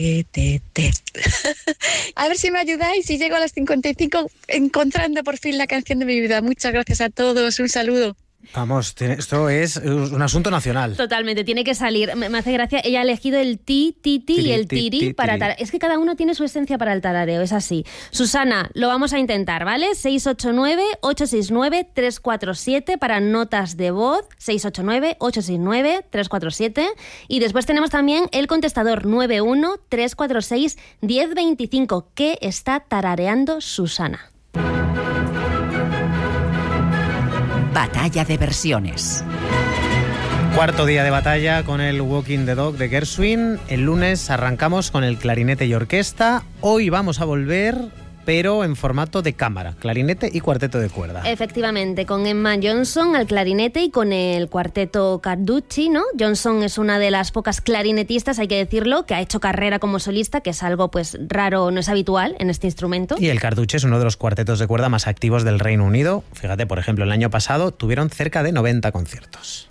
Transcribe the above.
A ver si me ayudáis y llego a las 55 encontrando por fin la canción de mi vida. Muchas gracias a todos, un saludo. Vamos, esto es un asunto nacional. Totalmente, tiene que salir. Me hace gracia, ella ha elegido el ti y el tiri para tararear. Es que cada uno tiene su esencia para el tarareo, es así. Susana, lo vamos a intentar, ¿vale? 689-869-347 para notas de voz, 689-869-347. Y después tenemos también el contestador 91-346-1025, que está tarareando Susana. Batalla de versiones. Cuarto día de batalla con el Walking the Dog de Gershwin. El lunes arrancamos con el clarinete y orquesta. Hoy vamos a volver, pero en formato de cámara, clarinete y cuarteto de cuerda. Efectivamente, con Emma Johnson al clarinete y con el cuarteto Carducci, ¿no? Johnson es una de las pocas clarinetistas, hay que decirlo, que ha hecho carrera como solista, que es algo pues raro, no es habitual en este instrumento. Y el Carducci es uno de los cuartetos de cuerda más activos del Reino Unido. Fíjate, por ejemplo, el año pasado tuvieron cerca de 90 conciertos.